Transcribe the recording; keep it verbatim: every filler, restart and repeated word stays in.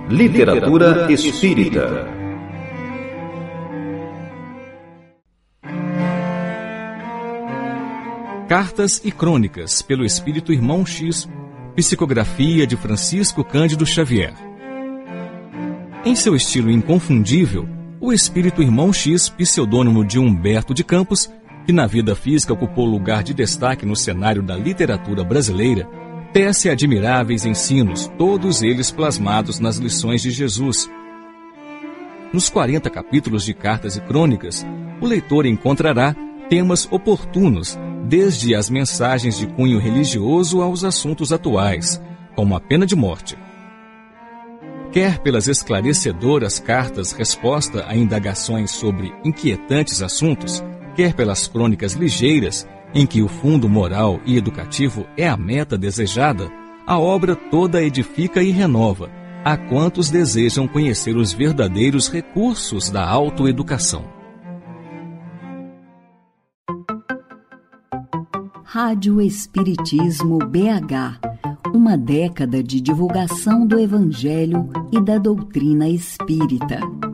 Literatura Espírita. Cartas e Crônicas, pelo Espírito Irmão X, psicografia de Francisco Cândido Xavier. Em seu estilo inconfundível, o Espírito Irmão X, pseudônimo de Humberto de Campos, que na vida física ocupou lugar de destaque no cenário da literatura brasileira, tece admiráveis ensinos, todos eles plasmados nas lições de Jesus. Nos quarenta capítulos de Cartas e Crônicas, o leitor encontrará temas oportunos, desde as mensagens de cunho religioso aos assuntos atuais, como a pena de morte. Quer pelas esclarecedoras cartas-resposta a indagações sobre inquietantes assuntos, quer pelas crônicas ligeiras, em que o fundo moral e educativo é a meta desejada, a obra toda edifica e renova a quantos desejam conhecer os verdadeiros recursos da autoeducação. Rádio Espiritismo B H, uma década de divulgação do Evangelho e da doutrina espírita.